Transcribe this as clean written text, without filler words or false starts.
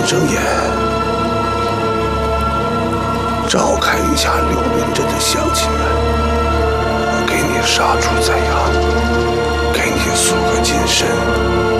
睁眼，照看一下柳云镇的乡亲们，我给你杀猪宰羊，给你塑个金身。